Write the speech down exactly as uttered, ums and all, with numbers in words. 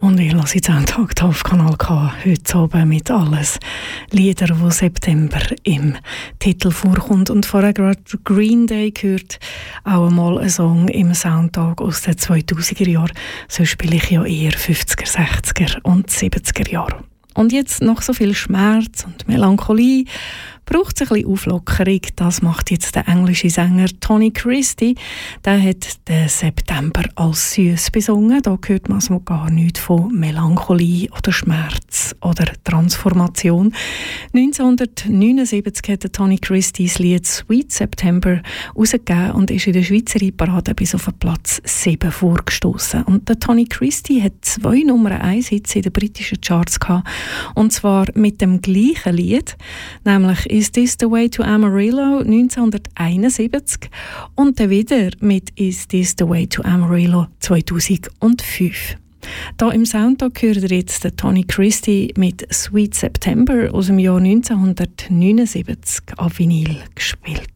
Und ich lasse jetzt einen Tag hier auf Kanal K heute oben mit alles Lieder, wo September im Titel vorkommt. Und vorher gerade Green Day gehört, auch einmal ein Song im Soundtag aus den zweitausender Jahren. So spiele ich ja eher fünfziger, sechziger und siebziger Jahre. Und jetzt noch so viel Schmerz und Melancholie, braucht es ein bisschen Auflockerung. Das macht jetzt der englische Sänger Tony Christie. Der hat den September als süß besungen. Da hört man also gar nichts von Melancholie oder Schmerz oder Transformation. neunzehnhundertneunundsiebzig hat Tony Christie das Lied «Sweet September» herausgegeben und ist in der Schweizer Hitparade bis auf Platz sieben vorgestoßen. Und der Tony Christie hat zwei Nummer eins Hits in den britischen Charts gehabt. Und zwar mit dem gleichen Lied, nämlich «Is This the Way to Amarillo» neunzehnhunderteinundsiebzig und dann wieder mit «Is This the Way to Amarillo» zweitausendfünf. Da im Soundtag hört ihr jetzt den Tony Christie mit «Sweet September» aus dem Jahr neunzehnhundertneunundsiebzig auf Vinyl gespielt.